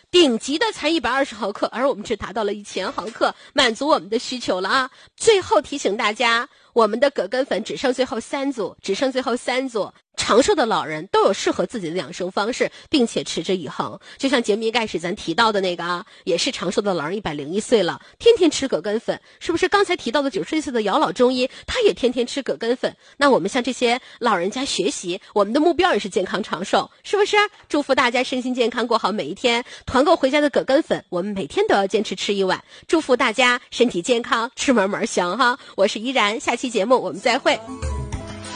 顶级的才120毫克，而我们只达到了1000毫克，满足我们的需求了啊！最后提醒大家，我们的葛根粉只剩最后3组。长寿的老人都有适合自己的养生方式，并且持之以恒。就像节目一开始咱提到的那个啊，也是长寿的老人101岁了，天天吃葛根粉，是不是？刚才提到的90岁的姚老中医，他也天天吃葛根粉。那我们向这些老人家学习，我们的目标也是健康长寿，是不是？祝福大家身心健康，过好每一天。团购回家的葛根粉，我们每天都要坚持吃1碗。祝福大家身体健康，吃门香哈！我是依然，下期节目我们再会。